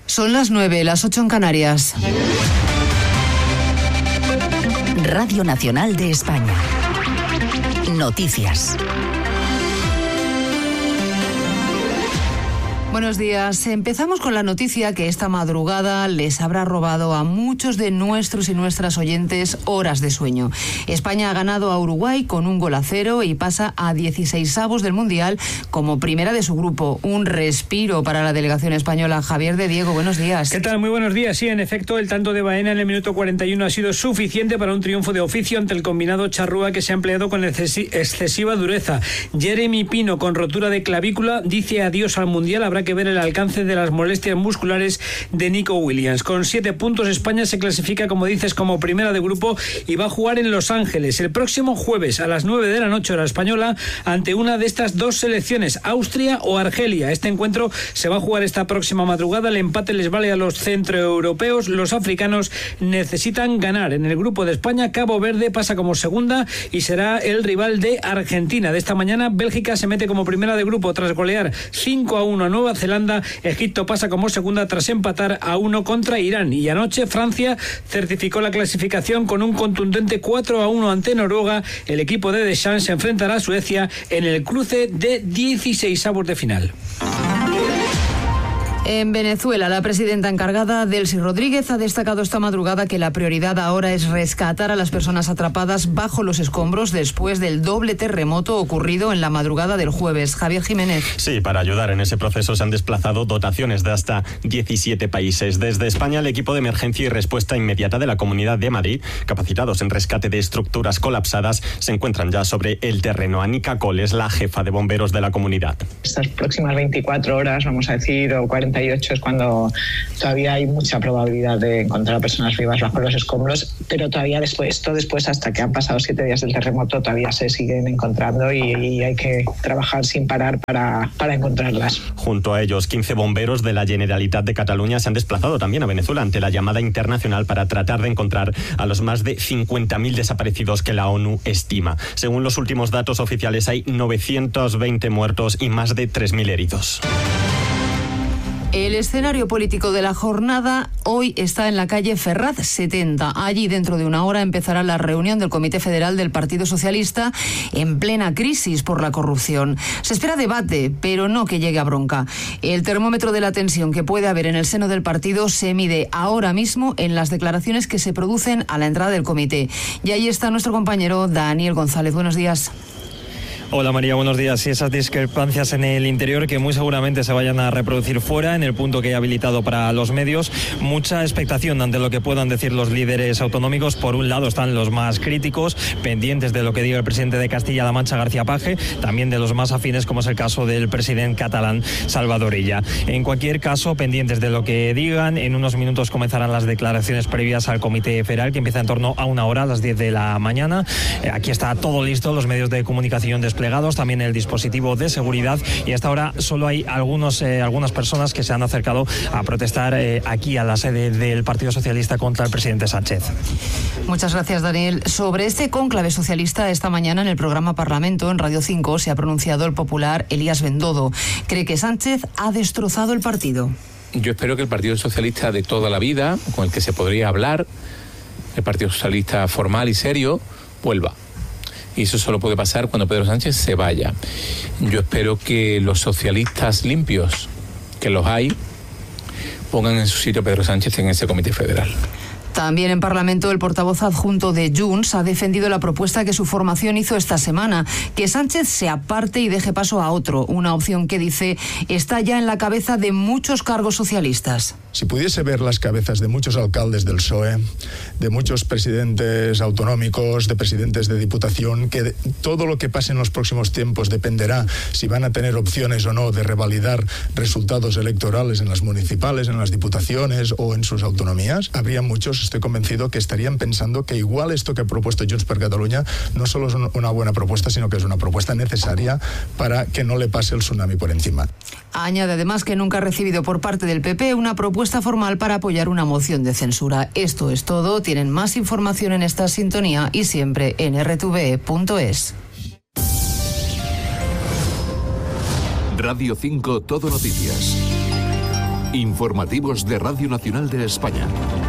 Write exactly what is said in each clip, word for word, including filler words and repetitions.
Son las nueve, las ocho en Canarias. Radio Nacional de España. Noticias. Buenos días. Empezamos con la noticia que esta madrugada les habrá robado a muchos de nuestros y nuestras oyentes horas de sueño. España ha ganado a Uruguay con un gol a cero y pasa a dieciseisavos del Mundial como primera de su grupo. Un respiro para la delegación española. Javier de Diego, buenos días. ¿Qué tal? Muy buenos días. Sí, en efecto, el tanto de Baena en el minuto cuarenta y uno ha sido suficiente para un triunfo de oficio ante el combinado charrúa que se ha empleado con excesiva dureza. Jeremy Pino, con rotura de clavícula, dice adiós al Mundial. Habrá que ver el alcance de las molestias musculares de Nico Williams. Con siete puntos, España se clasifica, como dices, como primera de grupo y va a jugar en Los Ángeles el próximo jueves a las nueve de la noche hora española ante una de estas dos selecciones, Austria o Argelia. Este encuentro se va a jugar esta próxima madrugada. El empate les vale a los centroeuropeos. Los africanos necesitan ganar. En el grupo de España, Cabo Verde pasa como segunda y será el rival de Argentina. De esta mañana, Bélgica se mete como primera de grupo tras golear cinco a uno a Nueva Zelanda. Egipto pasa como segunda tras empatar a uno contra Irán. Y anoche Francia certificó la clasificación con un contundente cuatro a uno ante Noruega. El equipo de Deschamps se enfrentará a Suecia en el cruce de dieciseisavos de final. En Venezuela, la presidenta encargada, Delcy Rodríguez, ha destacado esta madrugada que la prioridad ahora es rescatar a las personas atrapadas bajo los escombros después del doble terremoto ocurrido en la madrugada del jueves. Javier Jiménez. Sí, para ayudar en ese proceso se han desplazado dotaciones de hasta diecisiete países. Desde España, el equipo de emergencia y respuesta inmediata de la Comunidad de Madrid, capacitados en rescate de estructuras colapsadas, se encuentran ya sobre el terreno. Anica Cole es la jefa de bomberos de la comunidad. Estas próximas veinticuatro horas, vamos a decir, o cuarenta y ocho es cuando todavía hay mucha probabilidad de encontrar a personas vivas bajo los escombros, pero todavía después, esto después, hasta que han pasado siete días del terremoto, todavía se siguen encontrando y, y hay que trabajar sin parar para, para encontrarlas. Junto a ellos, quince bomberos de la Generalitat de Cataluña se han desplazado también a Venezuela ante la llamada internacional para tratar de encontrar a los más de cincuenta mil desaparecidos que la ONU estima. Según los últimos datos oficiales, hay novecientos veinte muertos y más de tres mil heridos. El escenario político de la jornada hoy está en la calle Ferraz setenta. Allí, dentro de una hora, empezará la reunión del Comité Federal del Partido Socialista en plena crisis por la corrupción. Se espera debate, pero no que llegue a bronca. El termómetro de la tensión que puede haber en el seno del partido se mide ahora mismo en las declaraciones que se producen a la entrada del comité. Y ahí está nuestro compañero Daniel González. Buenos días. Hola María, buenos días. Y esas discrepancias en el interior que muy seguramente se vayan a reproducir fuera, en el punto que hay habilitado para los medios. Mucha expectación ante lo que puedan decir los líderes autonómicos. Por un lado están los más críticos, pendientes de lo que diga el presidente de Castilla-La Mancha, García Paje, también de los más afines, como es el caso del presidente catalán, Salvador Illa. En cualquier caso, pendientes de lo que digan. En unos minutos comenzarán las declaraciones previas al Comité Federal, que empieza en torno a una hora, a las diez de la mañana. Aquí está todo listo, los medios de comunicación desplegados, también el dispositivo de seguridad, y hasta ahora solo hay algunos, eh, algunas personas que se han acercado a protestar eh, aquí a la sede del Partido Socialista contra el presidente Sánchez. Muchas gracias, Daniel. Sobre este cónclave socialista, esta mañana en el programa Parlamento, en Radio cinco, se ha pronunciado el popular Elías Bendodo. Cree que Sánchez ha destrozado el partido. Yo espero que el Partido Socialista de toda la vida, con el que se podría hablar, el Partido Socialista formal y serio, vuelva. Y eso solo puede pasar cuando Pedro Sánchez se vaya. Yo espero que los socialistas limpios, que los hay, pongan en su sitio a Pedro Sánchez en ese Comité Federal. También en Parlamento, el portavoz adjunto de Junts ha defendido la propuesta que su formación hizo esta semana, que Sánchez se aparte y deje paso a otro, una opción que, dice, está ya en la cabeza de muchos cargos socialistas. Si pudiese ver las cabezas de muchos alcaldes del P S O E, de muchos presidentes autonómicos, de presidentes de diputación, que de, todo lo que pase en los próximos tiempos dependerá si van a tener opciones o no de revalidar resultados electorales en las municipales, en las diputaciones o en sus autonomías, habría muchos, estoy convencido, que estarían pensando que igual esto que ha propuesto Junts per Catalunya no solo es una buena propuesta, sino que es una propuesta necesaria para que no le pase el tsunami por encima. Añade además que nunca ha recibido por parte del P P una propuesta formal para apoyar una moción de censura. Esto es todo. Tienen más información en esta sintonía y siempre en erre te ve punto es. Radio cinco Todo Noticias. Informativos de Radio Nacional de España.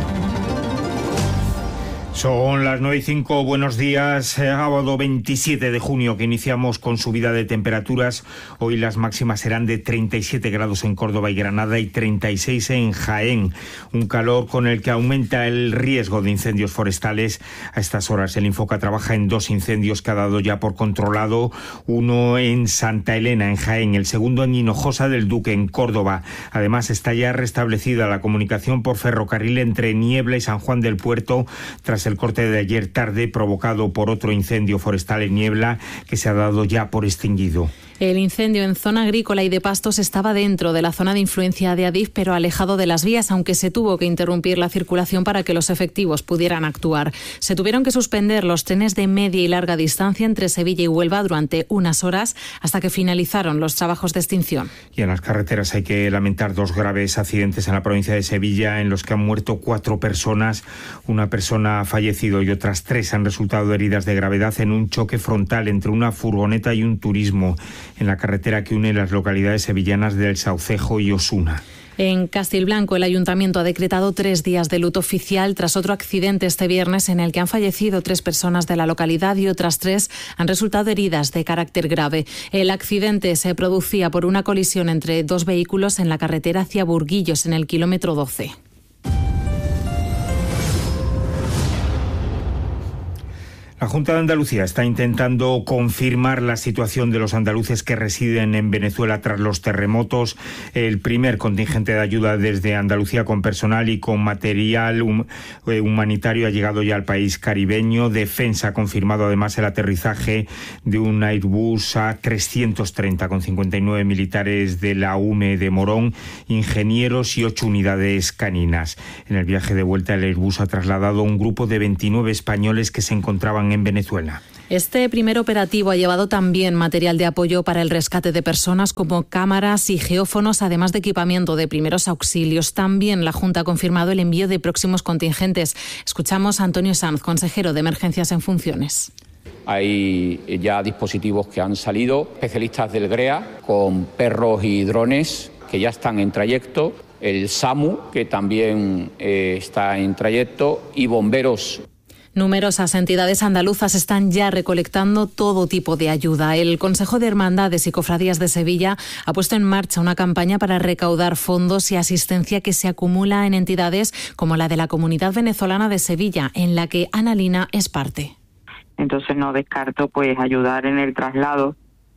Son las nueve y cinco, buenos días, sábado veintisiete de junio que iniciamos con subida de temperaturas. Hoy las máximas serán de treinta y siete grados en Córdoba y Granada y treinta y seis en Jaén. Un calor con el que aumenta el riesgo de incendios forestales. A estas horas el Infoca trabaja en dos incendios que ha dado ya por controlado. Uno en Santa Elena, en Jaén, el segundo en Hinojosa del Duque, en Córdoba. Además está ya restablecida la comunicación por ferrocarril entre Niebla y San Juan del Puerto tras el corte de ayer tarde provocado por otro incendio forestal en Niebla que se ha dado ya por extinguido. El incendio en zona agrícola y de pastos estaba dentro de la zona de influencia de Adif, pero alejado de las vías, aunque se tuvo que interrumpir la circulación para que los efectivos pudieran actuar. Se tuvieron que suspender los trenes de media y larga distancia entre Sevilla y Huelva durante unas horas hasta que finalizaron los trabajos de extinción. Y en las carreteras hay que lamentar dos graves accidentes en la provincia de Sevilla en los que han muerto cuatro personas. Una persona ha fallecido y otras tres han resultado heridas de gravedad en un choque frontal entre una furgoneta y un turismo en la carretera que une las localidades sevillanas del Saucejo y Osuna. En Castilblanco, el Ayuntamiento ha decretado tres días de luto oficial tras otro accidente este viernes en el que han fallecido tres personas de la localidad y otras tres han resultado heridas de carácter grave. El accidente se producía por una colisión entre dos vehículos en la carretera hacia Burguillos, en el kilómetro doce. La Junta de Andalucía está intentando confirmar la situación de los andaluces que residen en Venezuela tras los terremotos. El primer contingente de ayuda desde Andalucía con personal y con material hum- humanitario ha llegado ya al país caribeño. Defensa ha confirmado además el aterrizaje de un Airbus A trescientos treinta con cincuenta y nueve militares de la U M E de Morón, ingenieros y ocho unidades caninas. En el viaje de vuelta el Airbus ha trasladado un grupo de veintinueve españoles que se encontraban en Venezuela. Este primer operativo ha llevado también material de apoyo para el rescate de personas como cámaras y geófonos, además de equipamiento de primeros auxilios. También la Junta ha confirmado el envío de próximos contingentes. Escuchamos a Antonio Sanz, consejero de Emergencias en funciones. Hay ya dispositivos que han salido, especialistas del G R E A con perros y drones que ya están en trayecto, el SAMU que también eh, está en trayecto y bomberos. Numerosas entidades andaluzas están ya recolectando todo tipo de ayuda. El Consejo de Hermandades y Cofradías de Sevilla ha puesto en marcha una campaña para recaudar fondos y asistencia que se acumula en entidades como la de la Comunidad Venezolana de Sevilla, en la que Ana Lina es parte. Entonces no descarto pues ayudar en el traslado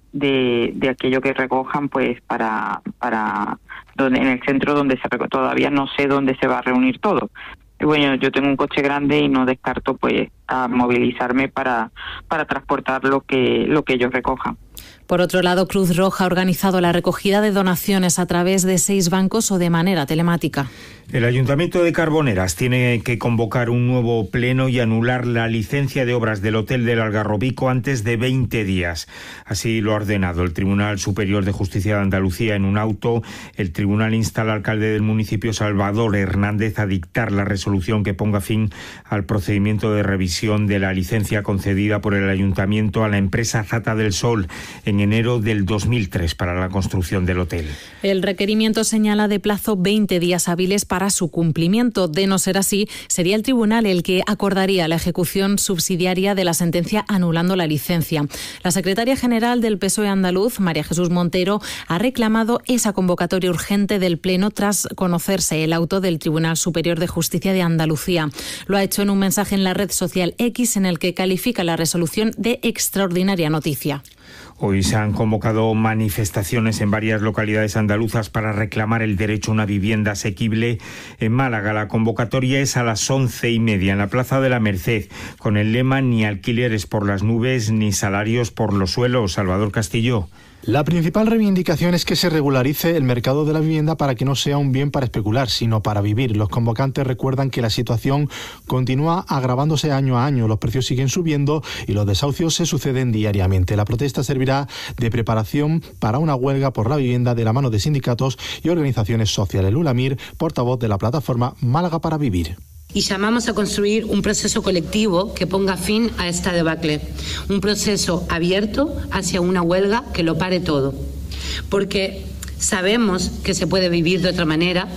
de, de aquello que recojan pues para para donde en el centro donde se reco- todavía no sé dónde se va a reunir todo. Y bueno, yo tengo un coche grande y no descarto pues a movilizarme para para transportar lo que lo que ellos recojan. Por otro lado, Cruz Roja ha organizado la recogida de donaciones a través de seis bancos o de manera telemática. El Ayuntamiento de Carboneras tiene que convocar un nuevo pleno y anular la licencia de obras del Hotel del Algarrobico antes de veinte días. Así lo ha ordenado el Tribunal Superior de Justicia de Andalucía en un auto. El tribunal insta al alcalde del municipio, Salvador Hernández, a dictar la resolución que ponga fin al procedimiento de revisión de la licencia concedida por el Ayuntamiento a la empresa Zata del Sol en enero del dos mil tres para la construcción del hotel. El requerimiento señala de plazo veinte días hábiles para su cumplimiento. De no ser así, sería el tribunal el que acordaría la ejecución subsidiaria de la sentencia anulando la licencia. La secretaria general del P S O E andaluz, María Jesús Montero, ha reclamado esa convocatoria urgente del Pleno tras conocerse el auto del Tribunal Superior de Justicia de Andalucía. Lo ha hecho en un mensaje en la red social X en el que califica la resolución de extraordinaria noticia. Hoy se han convocado manifestaciones en varias localidades andaluzas para reclamar el derecho a una vivienda asequible. En Málaga la convocatoria es a las once y media en la Plaza de la Merced, con el lema ni alquileres por las nubes ni salarios por los suelos. Salvador Castillo. La principal reivindicación es que se regularice el mercado de la vivienda para que no sea un bien para especular, sino para vivir. Los convocantes recuerdan que la situación continúa agravándose año a año, los precios siguen subiendo y los desahucios se suceden diariamente. La protesta servirá de preparación para una huelga por la vivienda de la mano de sindicatos y organizaciones sociales. Lula Mir, portavoz de la plataforma Málaga para Vivir. Y llamamos a construir un proceso colectivo que ponga fin a esta debacle, un proceso abierto hacia una huelga que lo pare todo, porque sabemos que se puede vivir de otra manera,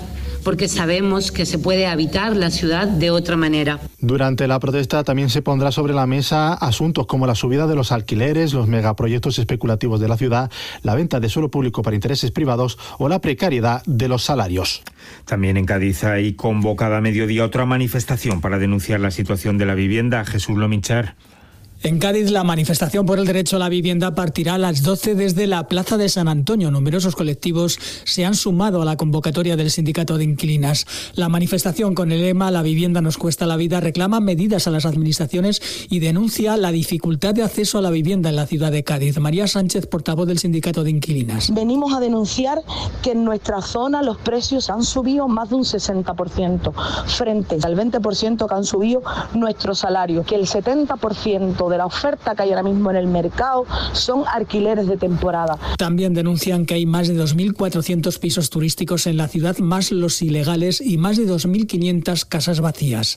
porque sabemos que se puede habitar la ciudad de otra manera. Durante la protesta también se pondrá sobre la mesa asuntos como la subida de los alquileres, los megaproyectos especulativos de la ciudad, la venta de suelo público para intereses privados o la precariedad de los salarios. También en Cádiz hay convocada a mediodía otra manifestación para denunciar la situación de la vivienda. Jesús Lomichar. En Cádiz, la manifestación por el derecho a la vivienda partirá a las doce desde la Plaza de San Antonio. Numerosos colectivos se han sumado a la convocatoria del Sindicato de Inquilinas. La manifestación con el lema «La vivienda nos cuesta la vida» reclama medidas a las administraciones y denuncia la dificultad de acceso a la vivienda en la ciudad de Cádiz. María Sánchez, portavoz del Sindicato de Inquilinas. Venimos a denunciar que en nuestra zona los precios han subido más de un sesenta por ciento, frente al veinte por ciento que han subido nuestros salarios, que el setenta por ciento de la oferta que hay ahora mismo en el mercado son alquileres de temporada. También denuncian que hay más de dos mil cuatrocientos pisos turísticos en la ciudad, más los ilegales, y más de dos mil quinientas casas vacías.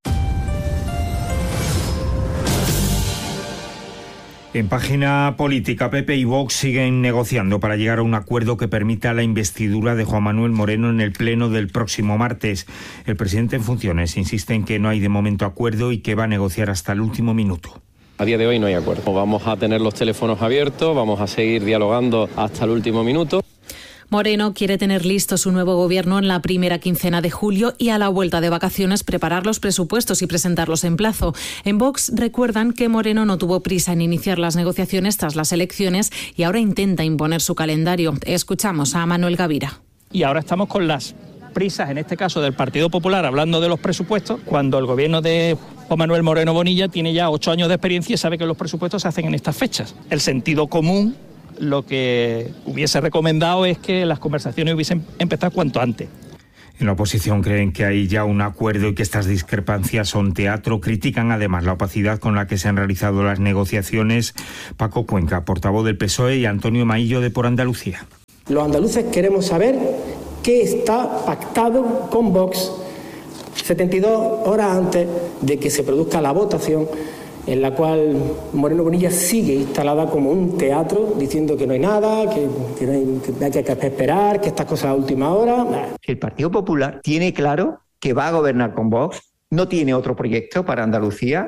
En página política, P P y Vox siguen negociando para llegar a un acuerdo que permita la investidura de Juan Manuel Moreno en el pleno del próximo martes. El presidente en funciones insiste en que no hay de momento acuerdo y que va a negociar hasta el último minuto. A día de hoy no hay acuerdo. Vamos a tener los teléfonos abiertos, vamos a seguir dialogando hasta el último minuto. Moreno quiere tener listo su nuevo gobierno en la primera quincena de julio y a la vuelta de vacaciones preparar los presupuestos y presentarlos en plazo. En Vox recuerdan que Moreno no tuvo prisa en iniciar las negociaciones tras las elecciones y ahora intenta imponer su calendario. Escuchamos a Manuel Gavira. Y ahora estamos con las prisas, en este caso del Partido Popular, hablando de los presupuestos, cuando el gobierno de Juan Manuel Moreno Bonilla tiene ya ocho años de experiencia y sabe que los presupuestos se hacen en estas fechas. El sentido común lo que hubiese recomendado es que las conversaciones hubiesen empezado cuanto antes. En la oposición creen que hay ya un acuerdo y que estas discrepancias son teatro. Critican además la opacidad con la que se han realizado las negociaciones. Paco Cuenca, portavoz del P S O E, y Antonio Maillo, de Por Andalucía. Los andaluces queremos saber qué está pactado con Vox setenta y dos horas antes de que se produzca la votación, en la cual Moreno Bonilla sigue instalada como un teatro, diciendo que no hay nada, que, que, no hay, que hay que esperar, que estas cosas a última hora. El Partido Popular tiene claro que va a gobernar con Vox, no tiene otro proyecto para Andalucía.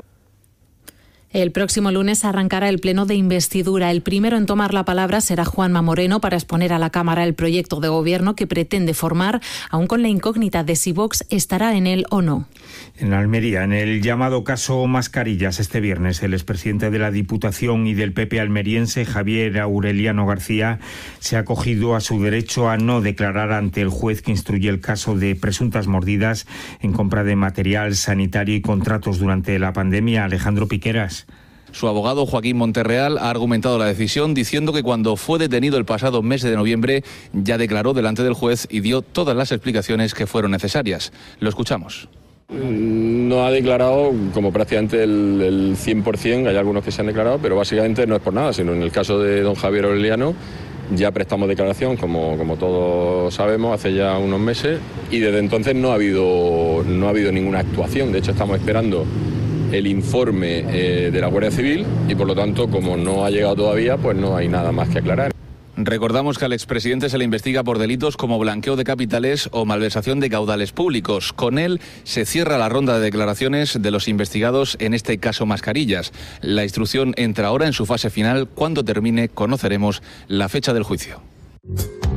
El próximo lunes arrancará el pleno de investidura. El primero en tomar la palabra será Juanma Moreno para exponer a la Cámara el proyecto de gobierno que pretende formar, aún con la incógnita de si Vox estará en él o no. En Almería, en el llamado caso Mascarillas, este viernes, el expresidente de la Diputación y del P P almeriense, Javier Aureliano García, se ha acogido a su derecho a no declarar ante el juez que instruye el caso de presuntas mordidas en compra de material sanitario y contratos durante la pandemia. Alejandro Piqueras. Su abogado Joaquín Monterreal ha argumentado la decisión diciendo que cuando fue detenido el pasado mes de noviembre ya declaró delante del juez y dio todas las explicaciones que fueron necesarias. Lo escuchamos. No ha declarado como prácticamente el, el cien por ciento, hay algunos que se han declarado, pero básicamente no es por nada, sino en el caso de don Javier Aureliano ya prestamos declaración, como, como todos sabemos, hace ya unos meses, y desde entonces no ha habido, no ha habido ninguna actuación. De hecho, estamos esperando el informe eh, de la Guardia Civil y, por lo tanto, como no ha llegado todavía, pues no hay nada más que aclarar. Recordamos que al expresidente se le investiga por delitos como blanqueo de capitales o malversación de caudales públicos. Con él se cierra la ronda de declaraciones de los investigados en este caso Mascarillas. La instrucción entra ahora en su fase final. Cuando termine, conoceremos la fecha del juicio.